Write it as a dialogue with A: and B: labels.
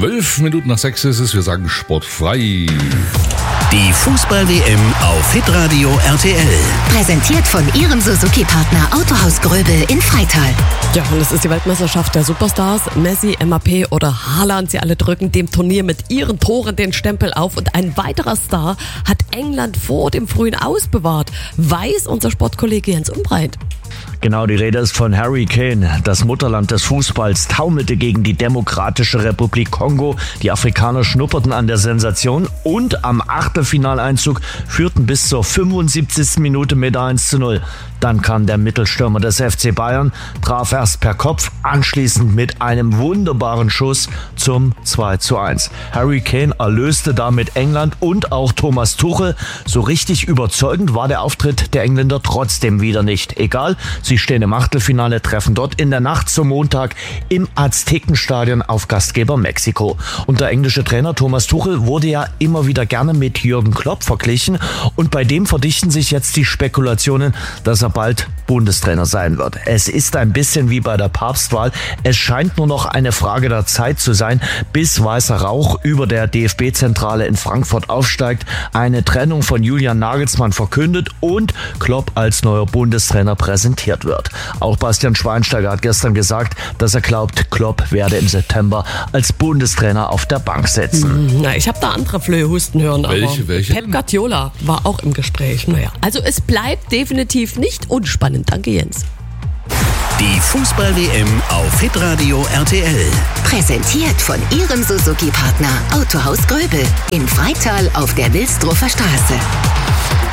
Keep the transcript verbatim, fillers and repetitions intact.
A: Zwölf Minuten nach sechs ist es, wir sagen sportfrei.
B: Die Fußball-W M auf Hitradio R T L.
C: Präsentiert von Ihrem Suzuki-Partner Autohaus Gröbel in Freital.
D: Ja, und es ist die Weltmeisterschaft der Superstars. Messi, M A P oder Haaland, sie alle drücken dem Turnier mit ihren Toren den Stempel auf. Und ein weiterer Star hat England vor dem frühen Aus bewahrt. Weiß unser Sportkollege Jens Umbreit.
E: Genau, die Rede ist von Harry Kane. Das Mutterland des Fußballs taumelte gegen die Demokratische Republik Kongo. Die Afrikaner schnupperten an der Sensation und am Achtelfinaleinzug führten bis zur fünfundsiebzigsten Minute mit eins zu null. Dann kam der Mittelstürmer des F C Bayern, traf erst per Kopf, anschließend mit einem wunderbaren Schuss zum zwei zu eins. Harry Kane erlöste damit England und auch Thomas Tuchel. So richtig überzeugend war der Auftritt der Engländer trotzdem wieder nicht. Egal, sie stehen im Achtelfinale, treffen dort in der Nacht zum Montag im Aztekenstadion auf Gastgeber Mexiko. Und der englische Trainer Thomas Tuchel wurde ja immer wieder gerne mit Jürgen Klopp verglichen. Und bei dem verdichten sich jetzt die Spekulationen, dass er bald Bundestrainer sein wird. Es ist ein bisschen wie bei der Papstwahl. Es scheint nur noch eine Frage der Zeit zu sein, bis weißer Rauch über der D F B-Zentrale in Frankfurt aufsteigt, eine Trennung von Julian Nagelsmann verkündet und Klopp als neuer Bundestrainer präsentiert wird. Auch Bastian Schweinsteiger hat gestern gesagt, dass er glaubt, Klopp werde im September als Bundestrainer auf der Bank sitzen.
D: Na, ich habe da andere Flöhe husten hören.
A: Welche,
D: aber
A: welche
D: Pep Guardiola war auch im Gespräch. Naja, also es bleibt definitiv nicht unspannend. Danke, Jens.
B: Die Fußball-W M auf Hitradio R T L.
C: Präsentiert von Ihrem Suzuki-Partner Autohaus Gröbel in Freital auf der Wilsdruffer Straße.